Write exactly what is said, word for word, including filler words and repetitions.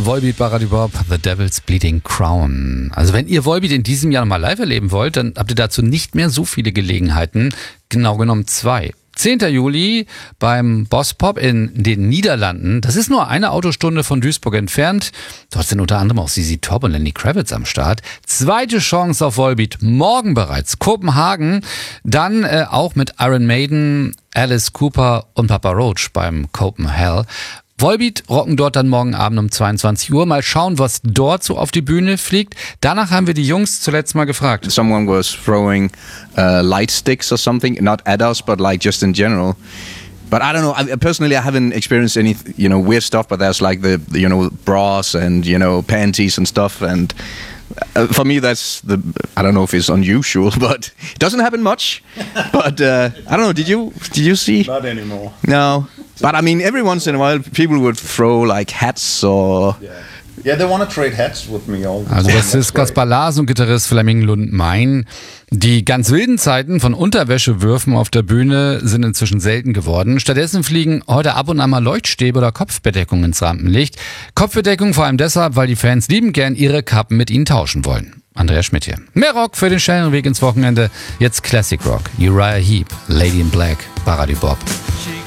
Volbeat, Baradi Bob, The Devil's Bleeding Crown. Also wenn ihr Volbeat in diesem Jahr nochmal live erleben wollt, dann habt ihr dazu nicht mehr so viele Gelegenheiten. Genau genommen zwei. zehnter Juli beim Bospop in den Niederlanden. Das ist nur eine Autostunde von Duisburg entfernt. Dort sind unter anderem auch Z Z Top und Lenny Kravitz am Start. Zweite Chance auf Volbeat. Morgen bereits Kopenhagen. Dann äh, auch mit Iron Maiden, Alice Cooper und Papa Roach beim Copenhagen. Volbeat rocken dort dann morgen Abend um zweiundzwanzig Uhr. Mal schauen, was dort so auf die Bühne fliegt. Danach haben wir die Jungs zuletzt mal gefragt. Someone was throwing uh, light sticks or something, not at us, but like just in general. But I don't know. I, personally, I haven't experienced any, you know, weird stuff. But there's like the, you know, bras and you know panties and stuff. And uh, for me, that's the. I don't know if it's unusual, but it doesn't happen much. But uh, I don't know. Did you did you see? Not anymore. No. But I mean, every once in a while, people would throw like hats or. Yeah, yeah they want to trade hats with me all the Also time. Bassist Kaspar Lars und Gitarrist Flemming Lund-Mein. Die ganz wilden Zeiten von Unterwäschewürfen auf der Bühne sind inzwischen selten geworden. Stattdessen fliegen heute ab und an mal Leuchtstäbe oder Kopfbedeckung ins Rampenlicht. Kopfbedeckung vor allem deshalb, weil die Fans lieben gern ihre Kappen mit ihnen tauschen wollen. Andreas Schmidt hier. Mehr Rock für den schnellen Weg ins Wochenende. Jetzt Classic Rock. Uriah Heep, Lady in Black, Baradi Bob.